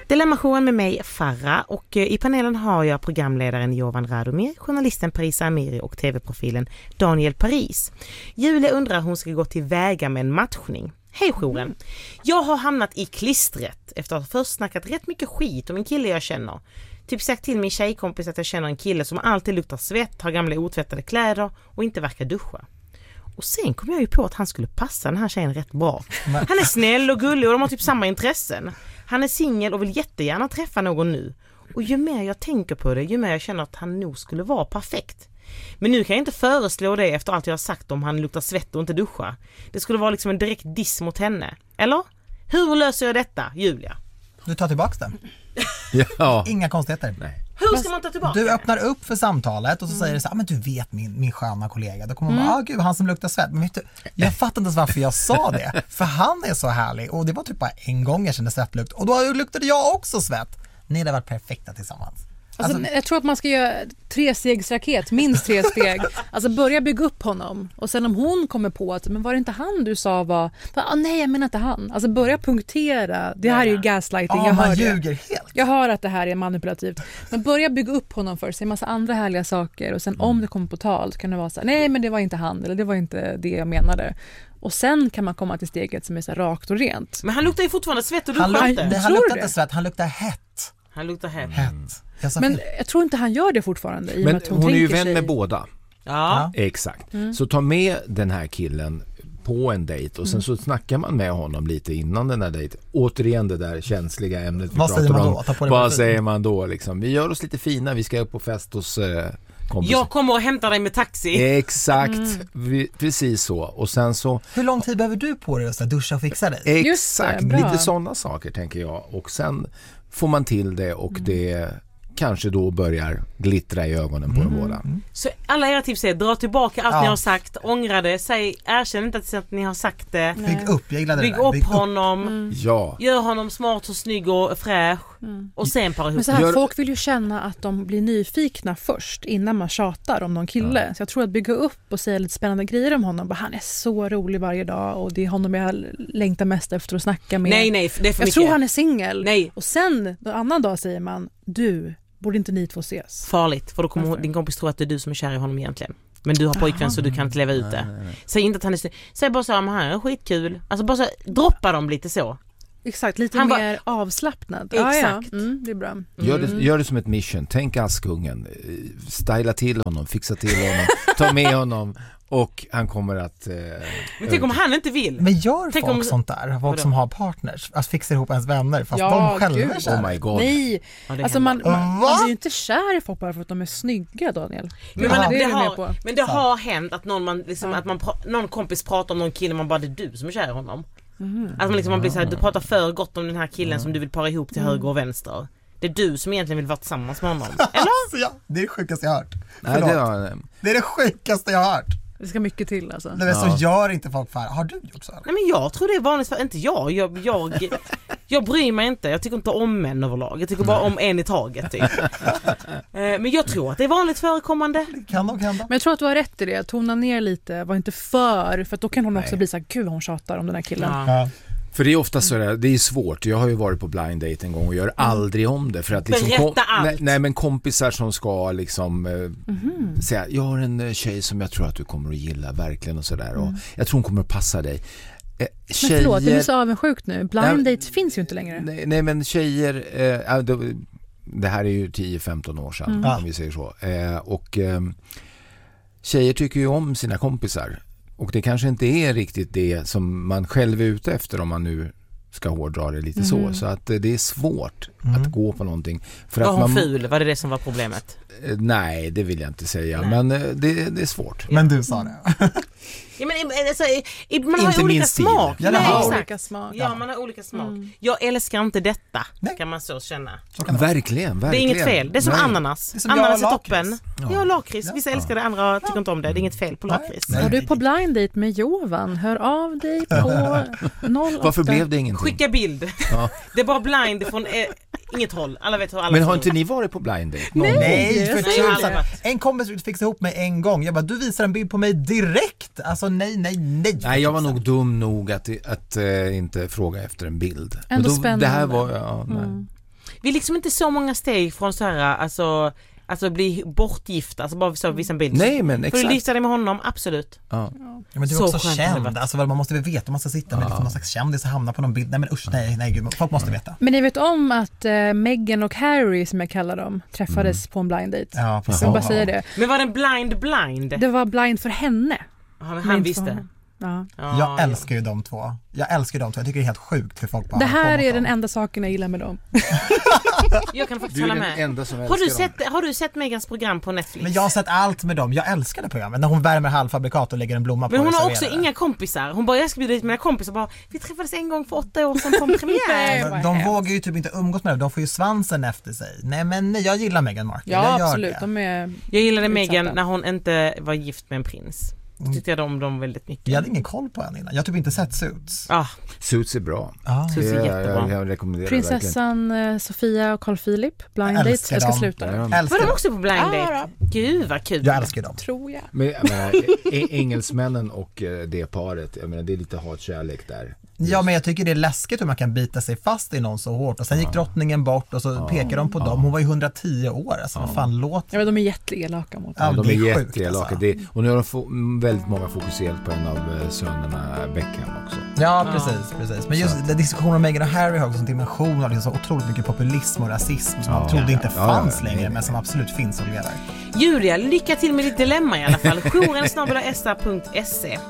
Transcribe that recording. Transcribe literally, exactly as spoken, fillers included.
Dilemmashowen med mig Farah, och i panelen har jag programledaren Jovan Radomir, journalisten Parisa Amiri och tv-profilen Daniel Paris. Julia undrar hur hon ska gå till väga med en matchning. Hej jouren. Jag har hamnat i klistret efter att ha först snackat rätt mycket skit om en kille jag känner. Typ sagt till min tjejkompis att jag känner en kille som alltid luktar svett, har gamla otvättade kläder och inte verkar duscha. Och sen kom jag ju på att han skulle passa den här tjejen rätt bra. Han är snäll och gullig och de har typ samma intressen. Han är singel och vill jättegärna träffa någon nu. Och ju mer jag tänker på det, ju mer jag känner att han nog skulle vara perfekt. Men nu kan jag inte föreslå det efter allt jag har sagt om han luktar svett och inte duscha. Det skulle vara liksom en direkt diss mot henne. Eller? Hur löser jag detta, Julia? Du tar tillbaka den. Ja. Inga konstigheter. Nej. Hur ska man ta tillbaka? Du öppnar upp för samtalet och så mm. säger du så här, men du vet min, min sköna kollega. Då kommer man mm. bara, ah gud, han som luktar svett. Men vet du, jag fattar inte ens varför jag sa det. För han är så härlig. Och det var typ bara en gång jag kände svettlukt. Och då luktade jag också svett. Ni hade varit perfekta tillsammans. Alltså, alltså, jag tror att man ska göra tre stegsraket, minst tre steg. Alltså börja bygga upp honom. Och sen om hon kommer på att, men var det inte han du sa var, ah, nej jag menar inte han. Alltså börja punktera. Det här är ju gaslighting, ja, jag man hör ljuger det. helt. Jag hör att det här är manipulativt. Men börja bygga upp honom först, säg en massa andra härliga saker. Och sen mm. om det kommer på tal så kan det vara så här, nej men det var inte han, eller det var inte det jag menade. Och sen kan man komma till steget som är så rakt och rent. Men han luktar ju fortfarande svett och du han, luk- inte. Nej, han luktar inte svett, han luktar hett. Han luktar hett. hett. Jag men jag tror inte han gör det fortfarande. I men att hon hon är ju vän sig... med båda. Ja. Exakt. Mm. Så ta med den här killen på en dejt och sen mm. så snackar man med honom lite innan den här dejten. Återigen det där känsliga ämnet vi vad pratar säger man om. då? Vad säger man då liksom? Vi gör oss lite fina, vi ska upp på fest hos eh, kompis. Jag kommer och hämtar dig med taxi. Exakt, Mm. vi, precis så. Och sen så... Hur lång tid behöver du på dig att duscha och fixa dig? Exakt, det, lite sådana saker tänker jag. Och sen får man till det och mm. det kanske då börjar glittra i ögonen på mm. de båda. Mm. Så alla era tips är dra tillbaka allt ja. ni har sagt, ångra det, säg, erkänn inte att ni har sagt det. Nej. Bygg upp, jag gillade Bygg det där. upp Bygg honom. Upp. Mm. Ja. Gör honom smart och snygg och fräsch. Mm. Och sen para ihop. Men så här, Gör... folk vill ju känna att de blir nyfikna först innan man tjatar om någon kille. Ja. Så jag tror att bygga upp och säga lite spännande grejer om honom. Bara, han är så rolig varje dag och det är honom jag längtar mest efter att snacka med. Nej, nej, det är för jag mycket. tror han är singel. Nej. Och sen, en annan dag säger man, du, borde inte ni två ses? Farligt, för då kommer Varför? din kompis tro att det är du som är kär i honom egentligen. Men du har pojkvän så du kan inte leva ut det. Nej, nej. Säg inte att han är snygg. Säg bara så här, han är skitkul. Alltså bara så här, droppa dem lite så. Exakt, lite han mer var... avslappnad. Exakt. Ja, ja. Mm, det är bra. Mm. Gör, det, gör det som ett mission. Tänk Askungen. Styla till honom, fixa till honom, ta med honom och han kommer att... Eh, men tänk om han inte vill. Men gör tänk folk om... sånt där? Folk Vadå? som har partners. Att fixa ihop ens vänner fast ja, de själva gud. är kära. Oh my god. Nej, ja, alltså man, man, Va? man blir ju inte kär i folk bara för att de är snygga, Daniel. Men, man, det det är har, med på. men det har hänt att någon, man, liksom, ja. att man pra- någon kompis pratar om någon kille man bara, det är du som är kär i honom. Mm. Att man, liksom, man blir så här, du pratar för gott om den här killen mm. som du vill para ihop till mm. höger och vänster. Det är du som egentligen vill vara tillsammans med honom. Eller? Alltså, ja, det är det sjukaste jag har hört. Nej, det, var... det är det sjukaste jag har hört. Det ska mycket till alltså. Det är så ja. Gör inte folk för. Har du gjort så? Nej, men jag tror det är vanligt för inte jag. Jag, jag, jag bryr mig inte. Jag tycker inte om män överlag. Jag tycker bara om en i taget typ. Men jag tror att det är vanligt förekommande. Det kan nog hända. Men jag tror att du har rätt i det. Tona ner lite. Var inte för. För att då kan hon också Nej. bli så här, gud hon tjatar om den här killen. Ja. Ja. För det är ofta så där, det är svårt. Jag har ju varit på blind date en gång och gör aldrig om det. För att liksom Berätta kom, allt. nej, nej men kompisar som ska liksom eh, Mm-hmm. säga, jag har en eh, tjej som jag tror att du kommer att gilla verkligen och sådär. Mm. Och jag tror hon kommer att passa dig. Eh, tjejer, men förlåt, du är så avundsjukt nu. Blind nej, dates finns ju inte längre. Nej, nej men tjejer, eh, det, det här är ju tio femton år sedan Mm. om vi säger så. Eh, och eh, tjejer tycker ju om sina kompisar. Och det kanske inte är riktigt det som man själv är ute efter om man nu ska hårdra det lite Mm. så. Så att det är svårt Mm. att gå på någonting. För Var att hon man, ful? Var det det som var problemet? eh, nej, det vill jag inte säga. Nej. Men eh, det, det är svårt. Men du sa det. Ja, men, alltså, i, man har Inte olika min stil. smak. Ja, Nej, man har exakt. olika smak. Ja, man har olika smak. Mm. Jag älskar inte detta, Nej. kan man så känna. Så kan det vara. Verkligen, Det är verkligen. inget fel. Det är som Nej. ananas. Det är som Ananas jag är och toppen. lakrits. Ja. Ja, lakrits. Ja. Vissa älskar det, andra tycker inte om det. Det är inget fel på Nej. lakrits. Nej. Är du på blind date med Jovan? Hör av dig på noll åtta. Varför blev det ingenting? Skicka bild. Ja. Det är bara blind från eh, inget håll. Alla vet hur alla Men har får. inte ni varit på blind date? Nej. Nej, för Nej, tusan. aldrig varit. En kompis fixade ihop mig en gång. Jag bara, du visar en bild på mig direkt. Alltså nej, nej, nej. Nej, jag var nog dum nog att, att äh, inte fråga efter en bild. Ändå Och spännande. Det här var, ja, nej. Mm. Vi är liksom inte så många steg från så här, alltså, alltså bli bortgifta, alltså bara så vissa bilder. Nej, men exakt. För du lyfter dig med honom, absolut. Ja. Ja, men du är Så också skönt känd, alltså man måste väl veta, man måste sitta med Ja. liksom någon slags kändis och hamna på någon bild. Nej men usch, nej, nej gud, folk måste veta. Men ni vet om att uh, Meghan och Harry, som jag kallar dem, träffades Mm. på en blind date. Ja, precis. Jag vill bara säga det. Men var den blind blind? Det var blind för henne. Ja, men men han inte för visste. honom. Ja. Ja, Jag älskar ju de två. Jag älskar ju de två. Jag tycker det är helt sjukt hur folk bara Det håller på här mot är dem. den enda saken jag gillar med dem. Jag kan faktiskt Du är hålla den med. enda som Har du, älskar dem. sett, har du sett Megans program på Netflix? Men jag har sett allt med dem. Jag älskar det programmet. När hon värmer halvfabrikat och lägger en blomma på Men hon och har serverar också det. inga kompisar. Hon bara, jag ska bjuda dit mina kompisar. Bara, vi träffades en gång för åtta år sedan på en premiär. Nej. Men vad de hemskt. vågar ju typ inte umgås med det. De får ju svansen efter sig. Nej men nej, jag gillar Meghan Markle. Ja, jag gör absolut. det. De är... Jag gillade Utsatta. Meghan när hon inte var gift med en prins. Mm. Tyckte jag om dem väldigt mycket. Jag hade ingen koll på henne innan. Jag har typ inte sett Suits. Ah, Suits är bra. Ah. Suits är Det- jättebra. Jag, jag rekommenderar verkligen. Prinsessan eh, Sofia och Carl Philip, blind Jag date. älskar Jag ska dem. sluta. Ja, nu. ja. Älskar var de dem. också på blind Ja, date? Gud vad kul. Jag älskar dem. Tror jag. Men jag menar, e- engelsmännen och eh, det paret, jag menar, det är lite hatkärlek där. Ja men jag tycker det är läskigt hur man kan bita sig fast i någon så hårt. Och sen gick drottningen bort och så Ja. pekar de på Ja. dem. Hon var ju hundratio år. Alltså vad fan, låt. Ja, men de är jätteelaka mot Ja, Ja, dem. de det är är sjukt, jätteelaka. alltså. Det, och nu har de få, väldigt många fokuserat på en av eh, sönerna, Beckham också. Ja, precis, precis. Men just den diskussionen om Meghan och Harry har också en dimension av liksom så otroligt mycket populism och rasism som Ja. man trodde inte Ja, ja, fanns ja. längre, Nej, men som absolut finns och lever. Julia, lycka till med ditt dilemma i alla fall. Jouren snabel-a s a punkt se.